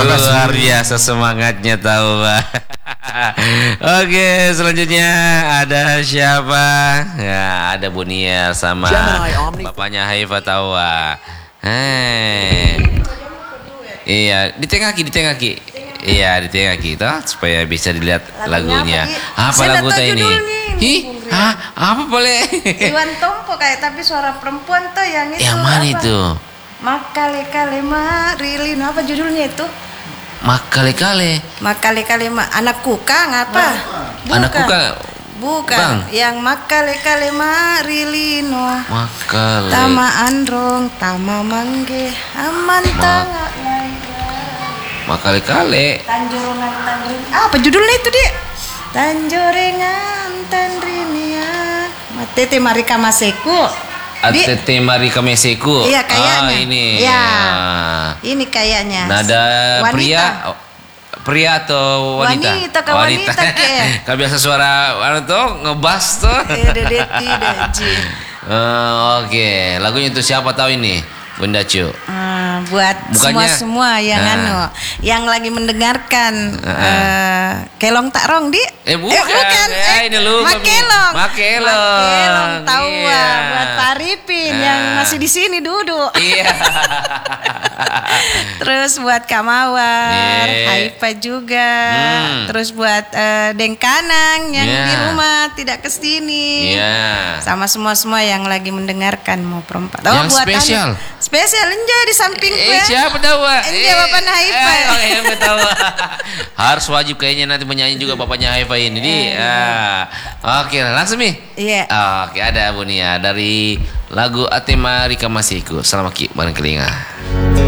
Terima kasih. Luar biasa semangatnya tahu Pak. Oke, selanjutnya ada siapa? Ya, ada Bunia sama bapaknya Haifa Tawa. Iya, ditengaki. Iya, ditengaki toh supaya bisa dilihat lagunya. Apa lagu ini? Apa boleh? Iwan Tompo kayak tapi suara perempuan tuh yang itu. Yang mana itu? Makale-kale Marilin, apa judulnya itu? Makale-kale Anak Kukang apa? Anak Kukang. Bukan, Bang. yang Makale-kale Marilino. Makale. Tama Androng, Tama Mangge, Aman Tanga Makale-kale. Tanjuringan Tanrin. Apa judulnya itu, Dik? Tanjuringan Tanrinia. Matete Marika Maseku. Atete Marika Meseku. Iya kayaknya. Ini. Ya. Ini kayaknya. Nada wanita. pria atau wanita? Wanita kayak. Kan biasa suara tuh ngebas tuh. Tidak, Ji. Oke, lagunya itu siapa tahu ini? Bunda Cu. Buat Bukannya, semua yang yang lagi mendengarkan Kelong Tak Rong, Di. Bukan. Ini lupa. Makelong tahu iya. Buat Paripin yang masih di sini duduk. Iya. Terus buat Kamawar, Haifa juga. Terus buat Deng Kanang yang di rumah tidak kesini. Sama semua yang lagi mendengarkan mau perempat. Yang buat spesial. Spesial Enja di samping gue. Siapa tahu? Enja bapaknya Haifa. Tahu. Harus wajib kayaknya nanti menyanyi juga bapaknya Haifa ini. Oke, langsung nih. Iya. Oke, ada Bunia dari lagu Atema Rika Masiku. Selamat Ki, bareng kelinga.